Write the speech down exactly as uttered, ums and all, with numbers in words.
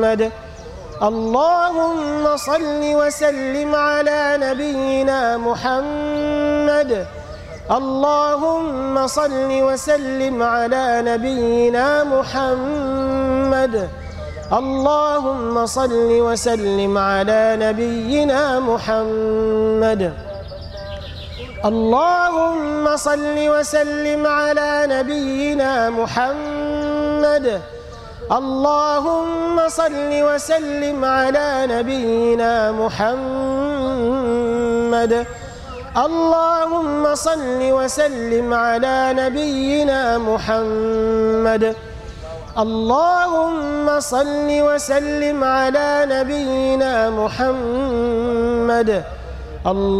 اللهم صل وسلم على نبينا محمد. اللهم صل وسلم على نبينا محمد. اللهم صل وسلم على نبينا محمد. اللهم صل وسلم على نبينا محمد. اللهم صل وسلم على نبينا محمد. اللهم صل وسلم على نبينا محمد. اللهم صل وسلم على نبينا محمد.